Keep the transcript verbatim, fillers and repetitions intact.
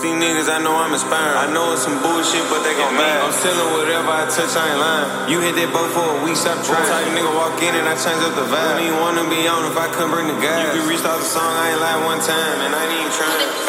these niggas, I know I'm inspiring. I know it's some bullshit, but they gon' mad. I'm selling whatever I touch, I ain't lying. You hit that boat for a week, stop trying. Type nigga walk in and I change up the vibe. Don't even wanna be on if I couldn't bring the guys. You can restart the song, I ain't lied one time, and I ain't even trying.